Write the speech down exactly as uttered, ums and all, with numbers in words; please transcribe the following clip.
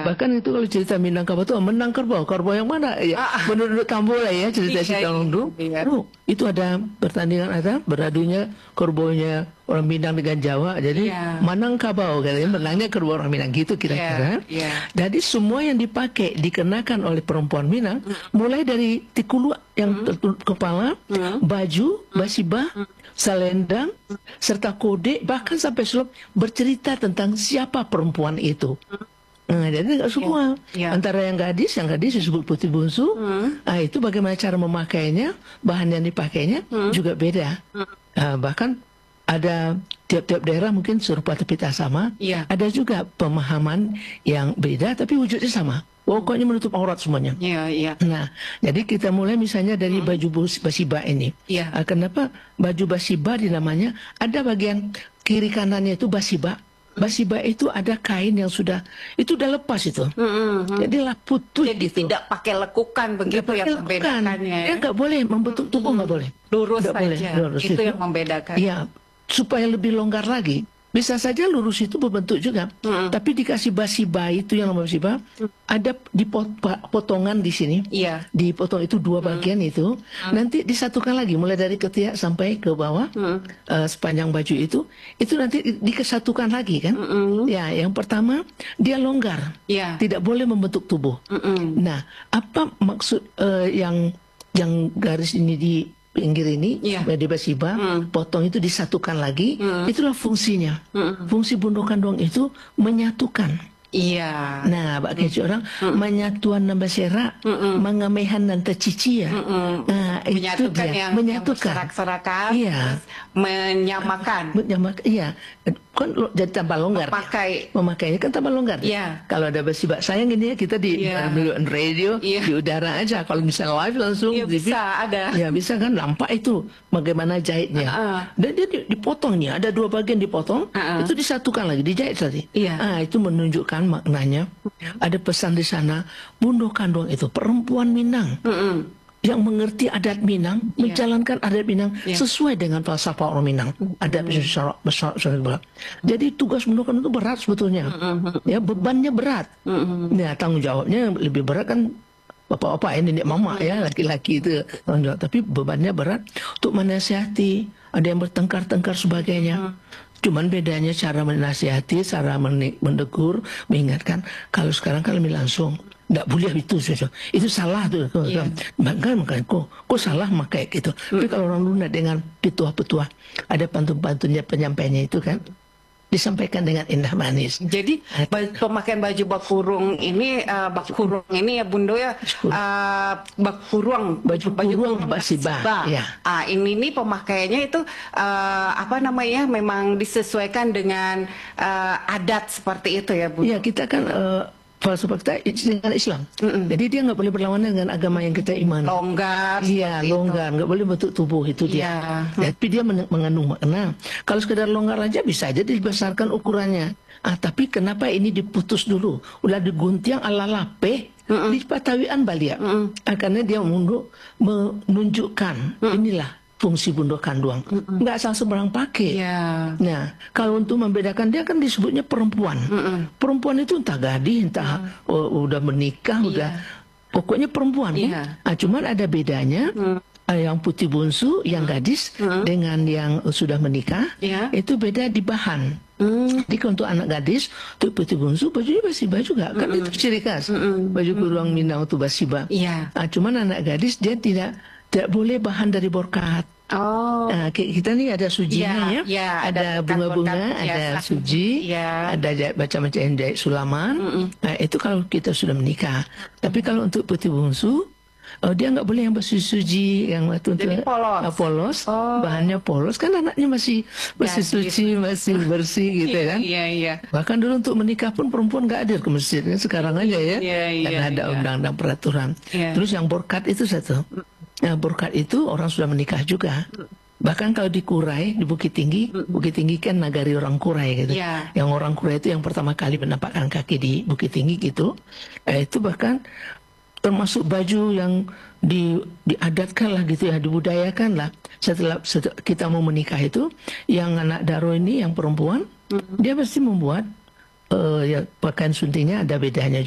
Bahkan itu kalau cerita Minangkabau itu menang kerbau, kerbau yang mana? Ya, ah, menurut Tambola ya cerita si Talongdu. Iya. Oh, itu ada pertandingan ada beradunya kerbaunya orang Minang dengan Jawa. Jadi yeah. Minangkabau katanya menangnya kerbau orang Minang gitu kira-kira. Yeah. Yeah. Jadi semua yang dipakai dikenakan oleh perempuan Minang, mm. mulai dari tikulu yang mm. tertutup kepala, mm. baju, basiba, mm. selendang, mm. serta kode, bahkan sampai sulap bercerita tentang siapa perempuan itu. Mm. Nah, jadi nggak semua. Ya, ya. Antara yang gadis, yang gadis disebut putih bungsu. Hmm. Nah, itu bagaimana cara memakainya, bahan yang dipakainya hmm. juga beda. Hmm. Nah, bahkan ada tiap-tiap daerah mungkin serupa tapi tak sama. Ya. Ada juga pemahaman yang beda tapi wujudnya sama. Pokoknya menutup aurat semuanya. Ya, ya. Nah, jadi kita mulai misalnya dari hmm. baju basiba ini. Ya. Nah, kenapa baju basiba dinamanya? Ada bagian kiri kanannya itu basiba. Basiba itu ada kain yang sudah itu udah lepas itu, mm-hmm. jadi lah putus. Jadi gitu. Tidak pakai lekukan begitu ya membedakannya. Ya nggak boleh membentuk tubuh, nggak boleh. Lurus gak saja. Boleh. Lurus itu, itu yang membedakan. Ya supaya lebih longgar lagi. Bisa saja lurus itu berbentuk juga, mm-hmm. tapi dikasih basiba itu yang namanya basiba, mm-hmm. ada dipotongan di sini, yeah. dipotong itu dua bagian mm-hmm. itu, mm-hmm. nanti disatukan lagi mulai dari ketiak sampai ke bawah, mm-hmm. uh, sepanjang baju itu, itu nanti dikesatukan lagi kan, mm-hmm. ya yang pertama dia longgar, yeah. tidak boleh membentuk tubuh. Mm-hmm. Nah apa maksud uh, yang yang garis ini di pinggir ini, yeah. di basiba, mm. potong itu disatukan lagi, mm. itulah fungsinya. Mm. Fungsi bundokan doang itu menyatukan. Iya. Nah, Pak Keci orang mm. menyatuan nambah serak, mm mengamehan dan tercici ya. Mm nah, menyatukan itu dia. Yang, menyatukan. Yang serak-serakan, iya. menyamakan. Menyamakan, iya. Kan jadi tambah longgar. Memakai. Ya? Memakainya kan tambah longgar. Iya. Kalau ada basiba, sayang ini ya kita di yeah. radio, yeah. di udara aja. Kalau misalnya live langsung. Iya, bisa, ada. Ya bisa kan, nampak itu bagaimana jahitnya. Uh -uh. Dan dia dipotongnya, ada dua bagian dipotong, uh -uh. itu disatukan lagi, dijahit tadi. Iya. Ah, itu menunjukkan maknanya. Ada pesan di sana, Bundo Kandung itu perempuan Minang. Uh -uh. yang mengerti adat Minang, yeah. menjalankan adat Minang yeah. sesuai dengan falsafah orang Minang. Adat besar besar berat. Jadi tugas mendokan itu berat sebetulnya. Mm-hmm. Ya bebannya berat. Mm-hmm. Ya tanggung jawabnya lebih berat kan bapak-bapak ini nenek mama mm-hmm. ya laki-laki itu tanggung jawab. Tapi bebannya berat untuk menasihati. Ada yang bertengkar-tengkar sebagainya. Mm-hmm. Cuman bedanya cara menasihati, cara mendegur, mengingatkan. Kalau sekarang kan lebih langsung. Nggak boleh itu, itu salah tuh. Yeah. Makanya makanya kok, kok salah pakai gitu. Mm. Tapi kalau orang lunak dengan petua-petua, ada pantun-pantunnya penyampainya itu kan, disampaikan dengan indah manis. Jadi pemakaian baju bakurung ini, uh, bakurung ini ya Bundo ya, uh, bakurung, baju baju kurung basiba. Ya. Ah ini nih pemakaiannya itu uh, apa namanya, memang disesuaikan dengan uh, adat seperti itu ya Bundo. Iya kita kan. Uh, falsafah kita dengan Islam, mm -mm. jadi dia nggak boleh berlawanan dengan agama yang kita iman. Longgar, iya longgar, nggak boleh bentuk tubuh itu dia. Yeah. Tapi dia mengandung makna. Kalau sekedar longgar aja bisa aja dibesarkan ukurannya. Ah tapi kenapa ini diputus dulu? Udah digunting ala lape, mm -mm. di Patawian Balia. Mm -mm. Ah, karena dia mundur menunjukkan mm -mm. inilah fungsi Bundo Kanduang. Mm -mm. Nggak asal sembarang pakai. Yeah. Nah, kalau untuk membedakan dia kan disebutnya perempuan. Mm -mm. Perempuan itu entah gadis, entah mm. oh, udah menikah, yeah. udah pokoknya perempuan. Yeah. Kan? Nah, cuman ada bedanya. Mm. Yang putih bungsu, yang gadis, mm. dengan yang sudah menikah, yeah. itu beda di bahan. Mm. Jadi untuk anak gadis, untuk putih bungsu, bajunya basiba juga. Kan mm -mm. itu ciri khas. Mm -mm. Baju kurung Minang itu basiba. Yeah. Nah, cuman anak gadis dia tidak tidak boleh bahan dari borkat. Oh, nah, kita nih ada sujinya ya, ya, ada bunga-bunga, ada ya, suji, ya. ada macam-macam jahit sulaman. Mm -mm. Nah itu kalau kita sudah menikah. Tapi kalau untuk putih bungsu, oh, dia nggak boleh yang bersuji, yang waktu itu polos, nah, polos oh. bahannya polos kan anaknya masih masih ya, suci, gitu. masih bersih gitu kan. Iya iya. Bahkan dulu untuk menikah pun perempuan nggak hadir ke masjid, sekarang aja ya, ya, ya karena ada undang-undang ya. peraturan. Ya. Terus yang borkat itu satu. Nah, borkat itu orang sudah menikah juga. Bahkan kalau di Kurai, di Bukit Tinggi, Bukit Tinggi kan nagari orang Kurai gitu. Yeah. Yang orang Kurai itu yang pertama kali menampakkan kaki di Bukit Tinggi gitu. Eh, itu bahkan termasuk baju yang di, diadatkan lah gitu ya, dibudayakan lah. Setelah, setelah kita mau menikah itu, yang anak Daro ini, yang perempuan, mm -hmm. dia pasti membuat uh, ya pakaian suntingnya ada bedanya.